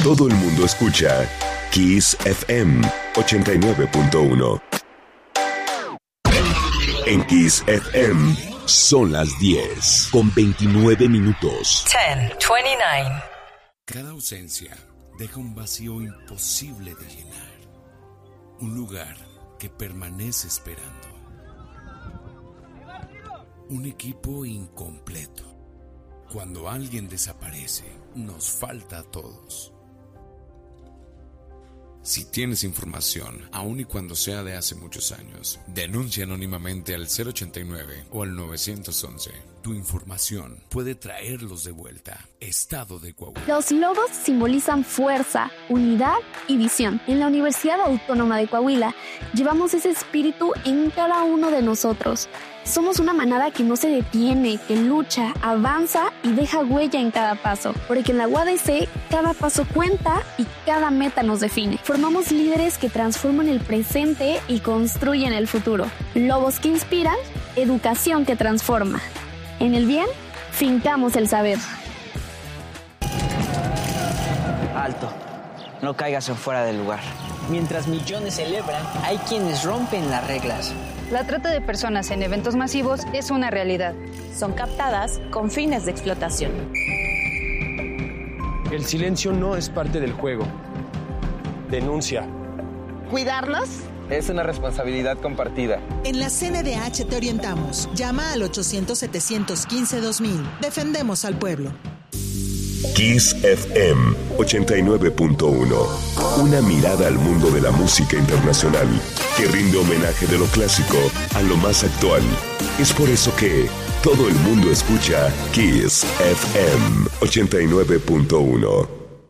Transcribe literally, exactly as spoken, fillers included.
Todo el mundo escucha Kiss F M ochenta y nueve punto uno. En Kiss F M son las diez con veintinueve minutos. diez, veintinueve. Cada ausencia deja un vacío imposible de llenar. Un lugar que permanece esperando. Un equipo incompleto. Cuando alguien desaparece, nos falta a todos. Si tienes información, aun y cuando sea de hace muchos años, denuncia anónimamente al cero ochenta y nueve o al nueve once. Tu información puede traerlos de vuelta. Estado de Coahuila. Los lobos simbolizan fuerza, unidad y visión. En la Universidad Autónoma de Coahuila llevamos ese espíritu en cada uno de nosotros. Somos una manada que no se detiene, que lucha, avanza y deja huella en cada paso. Porque en la U A D C, cada paso cuenta y cada meta nos define. Formamos líderes que transforman el presente y construyen el futuro. Lobos que inspiran, educación que transforma. En el bien, fincamos el saber. Alto, no caigas en fuera del lugar. Mientras millones celebran, hay quienes rompen las reglas. La trata de personas en eventos masivos es una realidad. Son captadas con fines de explotación. El silencio no es parte del juego. Denuncia. ¿Cuidarlos? Es una responsabilidad compartida. En la C N D H te orientamos. Llama al ochocientos, setecientos quince, dos mil. Defendemos al pueblo. Kiss F M ochenta y nueve punto uno. Una mirada al mundo de la música internacional que rinde homenaje de lo clásico a lo más actual. Es por eso que todo el mundo escucha Kiss F M ochenta y nueve punto uno.